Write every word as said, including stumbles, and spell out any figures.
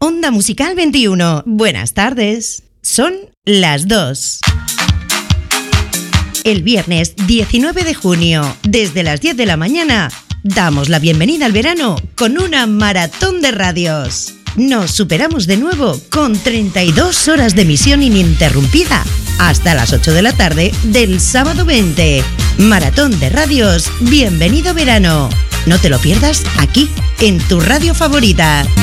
Onda Musical veintiuno. Buenas tardes. Son las dos. El viernes diecinueve de junio, desde las diez de la mañana, damos la bienvenida al verano con una maratón de radios. Nos superamos de nuevo con treinta y dos horas de emisión ininterrumpida hasta las ocho de la tarde del sábado veinte. Maratón de radios, bienvenido verano. No te lo pierdas aquí, en tu radio favorita.